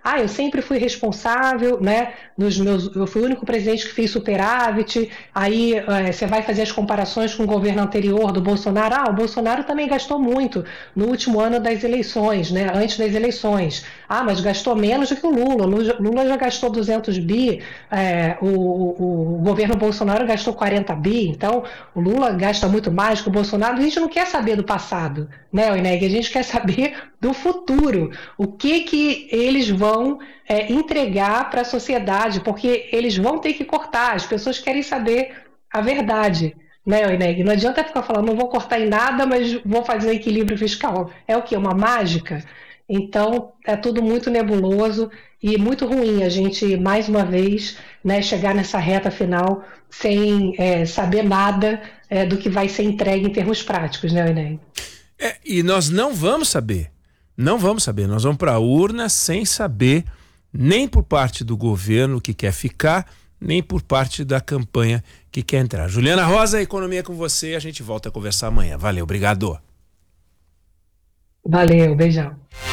eu sempre fui responsável, né? Eu fui o único presidente que fez superávit. Aí você vai fazer as comparações com o governo anterior do Bolsonaro. O Bolsonaro também gastou muito no último ano das eleições, né? Antes das eleições. Mas gastou menos do que o Lula. Lula já gastou 200 bi, o governo Bolsonaro gastou 40 bi, então o Lula gasta muito mais que o Bolsonaro. A gente não quer saber do passado, né, Oineg? A gente quer saber do futuro. O que eles vão entregar para a sociedade, porque eles vão ter que cortar. As pessoas querem saber a verdade. Né, Oineg? Não adianta ficar falando, não vou cortar em nada, mas vou fazer equilíbrio fiscal. É o quê? Uma mágica? Então, é tudo muito nebuloso e muito ruim a gente, mais uma vez, né, chegar nessa reta final sem saber nada do que vai ser entregue em termos práticos, né, Enem? E nós não vamos saber. Não vamos saber. Nós vamos para a urna sem saber, nem por parte do governo que quer ficar, nem por parte da campanha que quer entrar. Juliana Rosa, Economia com você. A gente volta a conversar amanhã. Valeu, obrigado. Valeu, beijão.